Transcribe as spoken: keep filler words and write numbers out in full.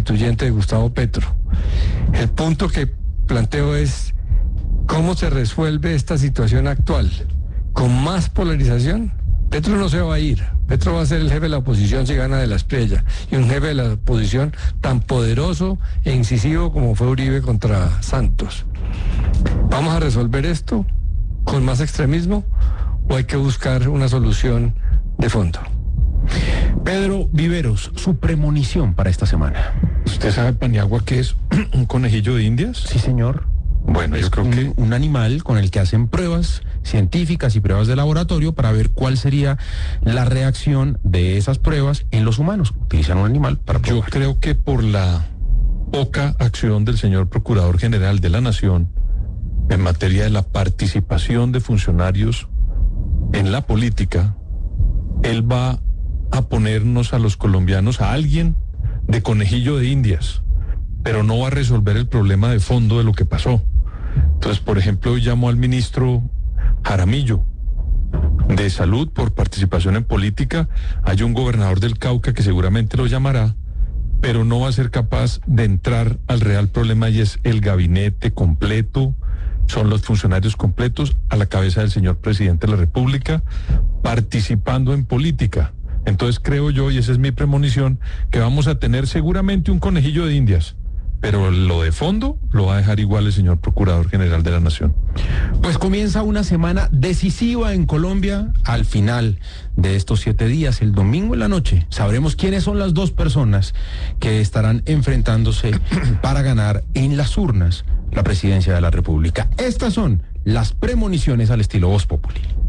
constituyente de Gustavo Petro. El punto que planteo es cómo se resuelve esta situación actual. ¿Con más polarización? Petro no se va a ir. Petro va a ser el jefe de la oposición si gana de la Espriella, y un jefe de la oposición tan poderoso e incisivo como fue Uribe contra Santos. ¿Vamos a resolver esto con más extremismo o hay que buscar una solución de fondo? Pedro Viveros, su premonición para esta semana. ¿Usted sabe, Paniagua, qué es un conejillo de Indias? Sí, señor. Bueno, Es yo creo un, que... un animal con el que hacen pruebas científicas y pruebas de laboratorio para ver cuál sería la reacción de esas pruebas en los humanos. Utilizan un animal para Yo probar. creo que por la poca acción del señor Procurador General de la Nación en materia de la participación de funcionarios en la política, él va a ponernos a los colombianos a alguien de conejillo de Indias, pero no va a resolver el problema de fondo de lo que pasó. Entonces, por ejemplo, hoy llamó al ministro Jaramillo de Salud por participación en política. Hay un gobernador del Cauca que seguramente lo llamará, pero no va a ser capaz de entrar al real problema, y es el gabinete completo, son los funcionarios completos a la cabeza del señor presidente de la República participando en política. Entonces creo yo, y esa es mi premonición, que vamos a tener seguramente un conejillo de Indias, pero lo de fondo lo va a dejar igual el señor Procurador General de la Nación. Pues comienza una semana decisiva en Colombia. Al final de estos siete días, el domingo en la noche, sabremos quiénes son las dos personas que estarán enfrentándose para ganar en las urnas la presidencia de la República. Estas son las premoniciones al estilo Voz Populi.